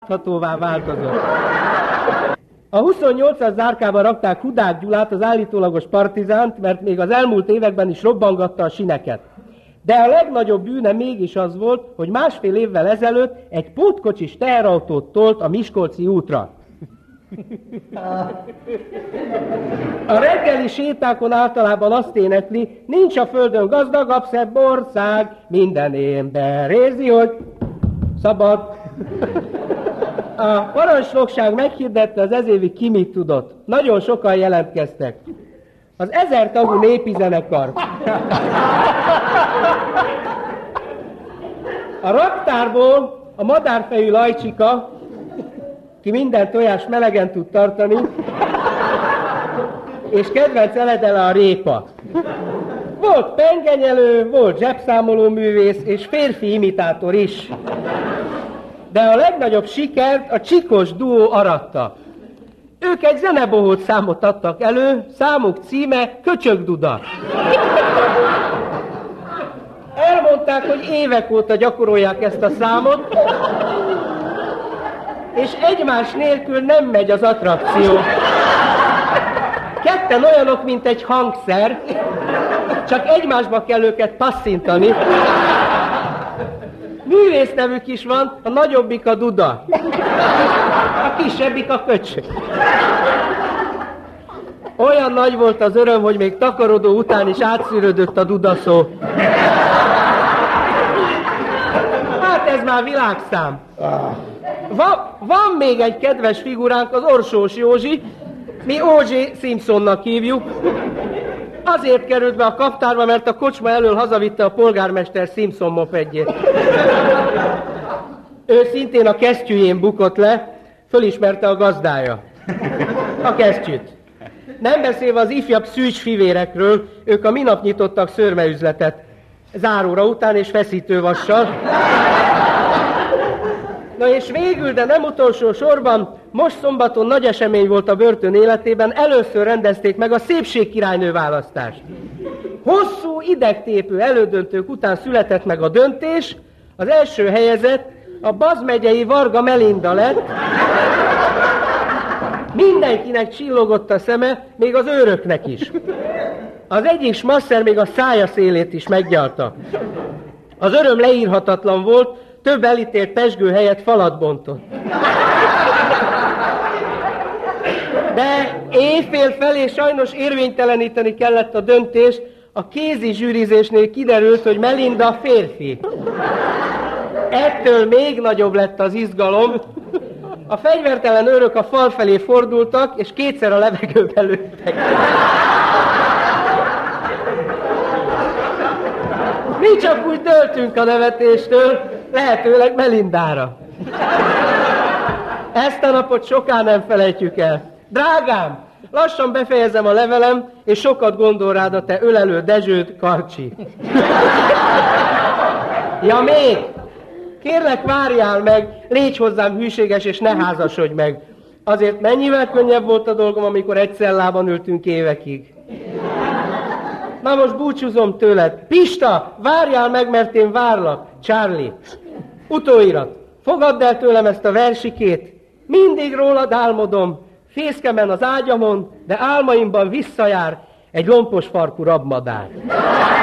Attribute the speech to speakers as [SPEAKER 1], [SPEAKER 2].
[SPEAKER 1] láthatóvá változott. A 28-as zárkába rakták Hudák Gyulát, az állítólagos partizánt, mert még az elmúlt években is robbangatta a sineket. De a legnagyobb bűne mégis az volt, hogy másfél évvel ezelőtt egy pótkocsis teherautót tolt a Miskolci útra. A reggeli sétákon általában azt énekli, nincs a földön gazdagabb, szebb ország, minden ember érzi, hogy szabad. A parancsnokság meghirdette az ezévi Ki mit tudott. Nagyon sokan jelentkeztek. Az 1000 tagú népi zenekar. A raktárból a madárfejű Lajcsika, ki minden tojást melegen tud tartani, és kedvenc eledele a répa. Volt pengenyelő, volt zsebszámoló művész, és férfi imitátor is. De a legnagyobb sikert a Csikos duó aratta. Ők egy zenebohót számot adtak elő, számuk címe Köcsögduda. Elmondták, hogy évek óta gyakorolják ezt a számot, és egymás nélkül nem megy az attrakció. Ketten olyanok, mint egy hangszer, csak egymásba kell őket passzintani. Művésznevük is van, a nagyobbik a Duda, a kisebbik a Köcsög. Olyan nagy volt az öröm, hogy még takarodó után is átszűrődött a Duda szó. Hát ez már világszám. Van még egy kedves figuránk, az Orsós Józsi, mi O.J. Simpsonnak hívjuk. Azért került be a kaptárba, mert a kocsma elől hazavitte a polgármester Simpson mopedjét. Ő szintén a kesztyűjén bukott le, fölismerte a gazdája. A kesztyűt. Nem beszélve az ifjabb Szűcs fivérekről, ők a minap nyitottak szőrmeüzletet. Záróra után és feszítővassal. Na és végül, de nem utolsó sorban, most szombaton nagy esemény volt a börtön életében, először rendezték meg a szépségkirálynő választást. Hosszú idegtépő elődöntők után született meg a döntés, az első helyezett a Baz megyei Varga Melinda lett. Mindenkinek csillogott a szeme, még az őröknek is. Az egyik smasszer még a szája szélét is meggyalta. Az öröm leírhatatlan volt, több elítélt pezsgő helyett falat bontott. De éjfél felé sajnos érvényteleníteni kellett a döntést, a kézi zsűrizésnél kiderült, hogy Melinda férfi. Ettől még nagyobb lett az izgalom. A fegyvertelen őrök a fal felé fordultak, és kétszer a levegőbe lőttek. Mi csak úgy döltünk a nevetéstől, lehetőleg Melindára. Ezt a napot soká nem felejtjük el. Drágám, lassan befejezem a levelem, és sokat gondol rád a te ölelő Dezsőd, Karcsi. Ja még, kérlek várjál meg, légy hozzám hűséges, és ne házasodj meg. Azért mennyivel könnyebb volt a dolgom, amikor egy cellában ültünk évekig. Na most búcsúzom tőled. Pista, várjál meg, mert én várlak. Charlie. Utóirat. Fogadd el tőlem ezt a versikét. Mindig rólad álmodom. Fészkemen az ágyamon, de álmaimban visszajár egy lompos farkú rabmadár.